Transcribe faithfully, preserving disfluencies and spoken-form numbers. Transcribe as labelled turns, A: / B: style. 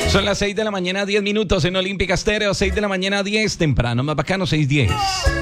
A: Son las seis de la mañana, diez minutos en Olímpica Estéreo. seis de la mañana, diez, temprano, más bacano, seis diez.